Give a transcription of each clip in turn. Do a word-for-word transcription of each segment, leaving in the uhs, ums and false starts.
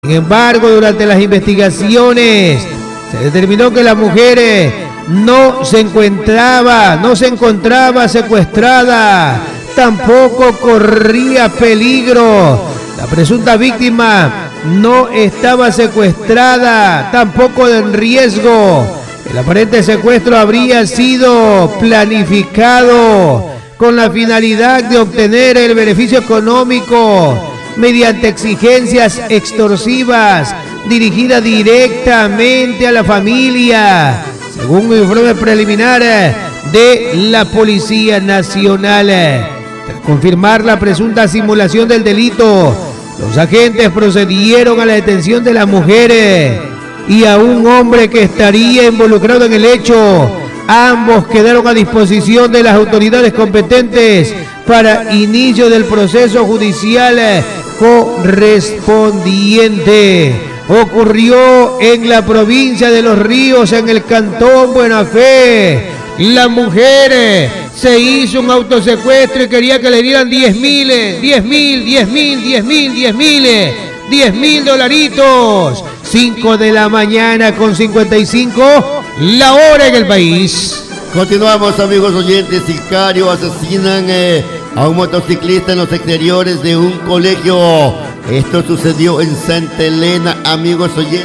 Sin embargo, durante las investigaciones se determinó que la mujer no se encontraba, no se encontraba secuestrada, tampoco corría peligro. La presunta víctima no estaba secuestrada, tampoco en riesgo. El aparente secuestro habría sido planificado con la finalidad de obtener el beneficio económico mediante exigencias extorsivas dirigidas directamente a la familia, según un informe preliminar de la Policía Nacional. Tras confirmar la presunta simulación del delito, los agentes procedieron a la detención de la mujer y a un hombre que estaría involucrado en el hecho. Ambos quedaron a disposición de las autoridades competentes para inicio del proceso judicial correspondiente. Ocurrió en la provincia de Los Ríos, en el cantón Buena Fe. La mujer se hizo un autosecuestro y quería que le dieran diez mil, diez mil, diez mil, diez mil, diez mil, diez mil dolaritos. cinco de la mañana con cincuenta y cinco, la hora en el país. Continuamos, amigos oyentes. Sicarios asesinan eh, a un motociclista en los exteriores de un colegio. Esto sucedió en Santa Elena, amigos oyentes.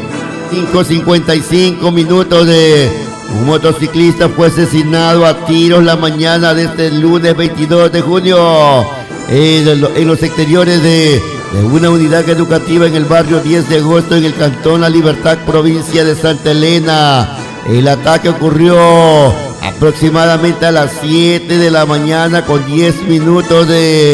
cinco cincuenta y cinco minutos de un motociclista fue asesinado a tiros la mañana de este lunes veintidós de junio en, en los exteriores de, de una unidad educativa en el barrio diez de agosto en el cantón La Libertad, provincia de Santa Elena. El ataque ocurrió aproximadamente a las siete de la mañana con diez minutos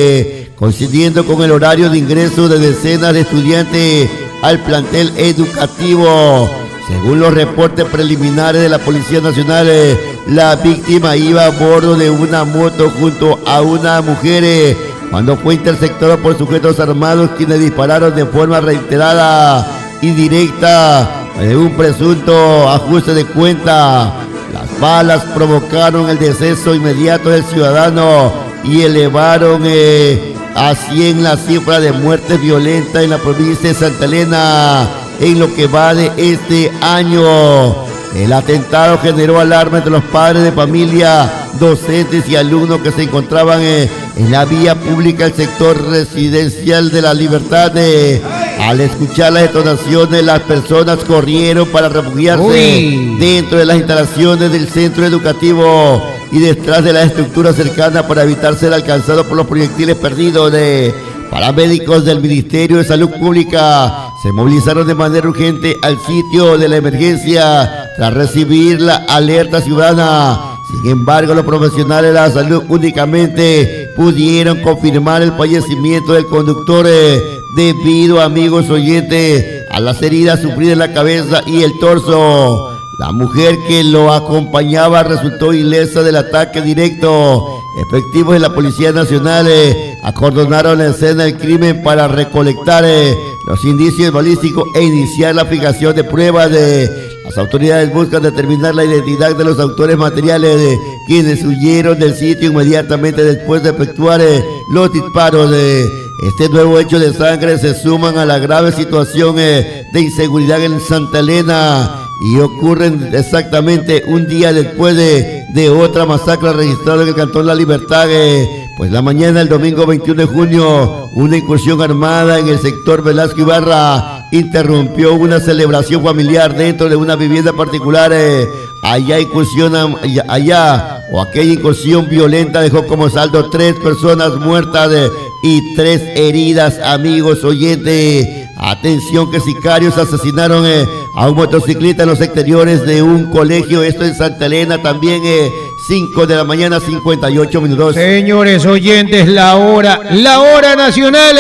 de coincidiendo con el horario de ingreso de decenas de estudiantes al plantel educativo. Según los reportes preliminares de la Policía Nacional, la víctima iba a bordo de una moto junto a una mujer cuando fue interceptada por sujetos armados, quienes dispararon de forma reiterada y directa de un presunto ajuste de cuenta. Las balas provocaron el deceso inmediato del ciudadano y elevaron eh, a cien la cifra de muertes violentas en la provincia de Santa Elena en lo que va de este año. El atentado generó alarma entre los padres de familia, docentes y alumnos que se encontraban eh, en la vía pública del sector residencial de La Libertad. Eh, al escuchar las detonaciones, las personas corrieron para refugiarse Uy. dentro de las instalaciones del centro educativo y detrás de la estructura cercana para evitar ser alcanzados por los proyectiles perdidos. De paramédicos del Ministerio de Salud Pública se movilizaron de manera urgente al sitio de la emergencia tras recibir la alerta ciudadana. Sin embargo, los profesionales de la salud únicamente pudieron confirmar el fallecimiento del conductor eh, debido, amigos oyentes, a las heridas sufridas en la cabeza y el torso. La mujer que lo acompañaba resultó ilesa del ataque directo. Efectivos de la Policía Nacional eh, acordonaron la escena del crimen para recolectar eh, los indicios balísticos e iniciar la fijación de pruebas. De las autoridades buscan determinar la identidad de los autores materiales de quienes huyeron del sitio inmediatamente después de efectuar eh, los disparos. De este nuevo hecho de sangre se suman a la grave situación eh, de inseguridad en Santa Elena y ocurren exactamente un día después de, de otra masacre registrada en el cantón La Libertad. Eh, pues la mañana del domingo veintiuno de junio, una incursión armada en el sector Velasco Ibarra interrumpió una celebración familiar dentro de una vivienda particular. Eh, allá incursión, allá o aquella incursión violenta dejó como saldo tres personas muertas eh, y tres heridas, amigos oyentes. Atención, que sicarios asesinaron eh, a un motociclista en los exteriores de un colegio, esto en Santa Elena también, eh, cinco de la mañana, cincuenta y ocho minutos. Señores oyentes, la hora, la hora nacional,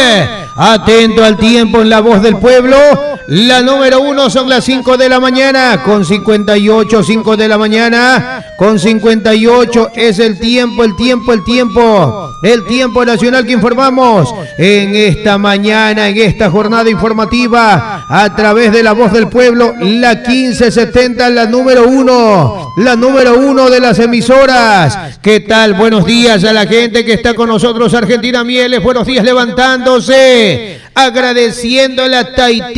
atento al tiempo en La Voz del Pueblo, la número uno son las cinco de la mañana, con cincuenta y ocho, cinco de la mañana, con cincuenta y ocho es el tiempo, el tiempo, el tiempo, el tiempo nacional que informamos en esta mañana, en esta jornada informativa, a través de La Voz del Pueblo, la quince setenta, la número uno, la número uno de las emisoras. ¿Qué tal? Buenos días a la gente que está con nosotros, Argentina Mieles, buenos días levantándose. agradeciéndole a Tahití